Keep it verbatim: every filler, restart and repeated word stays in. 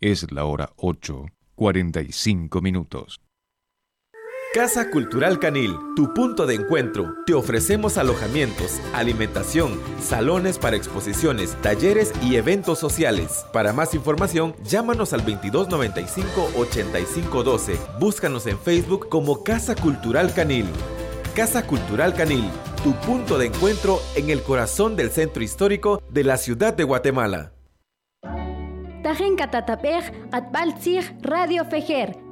Es la hora ocho, cuarenta y cinco minutos. Casa Cultural Canil, tu punto de encuentro. Te ofrecemos alojamientos, alimentación, salones para exposiciones, talleres y eventos sociales. Para más información, llámanos al veintidós noventa y cinco, ochenta y cinco doce. Búscanos en Facebook como Casa Cultural Canil. Casa Cultural Canil, tu punto de encuentro en el corazón del centro histórico de la ciudad de Guatemala. Tajen Catatapej, Atbaltzig, Radio Fejer.